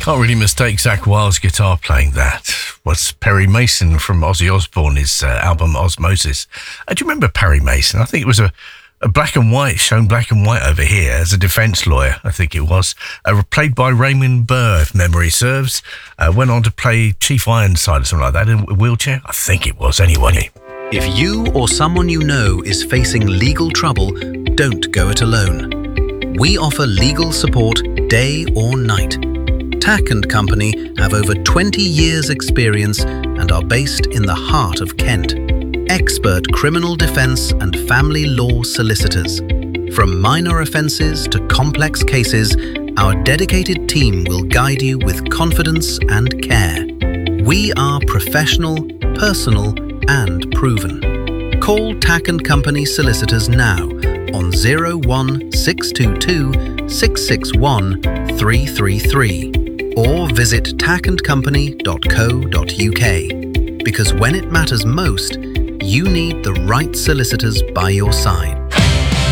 Can't really mistake Zakk Wylde's guitar playing that. Was Perry Mason from Ozzy Osbourne's album Osmosis. Do you remember Perry Mason? I think it was a black and white, shown black and white over here as a defence lawyer, I think it was. Played by Raymond Burr, if memory serves. Went on to play Chief Ironside or something like that in a wheelchair. I think it was anyway. If you or someone you know is facing legal trouble, don't go it alone. We offer legal support day or night. Tack & Company have over 20 years' experience and are based in the heart of Kent. Expert criminal defence and family law solicitors. From minor offences to complex cases, our dedicated team will guide you with confidence and care. We are professional, personal, and proven. Call Tack & Company solicitors now on 01622 661 333 or visit tackandcompany.co.uk, because when it matters most, you need the right solicitors by your side.